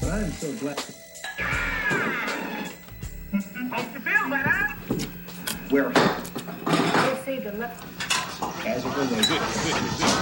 I'm so glad. Hope you feel better. Where? They say the left. As it relates.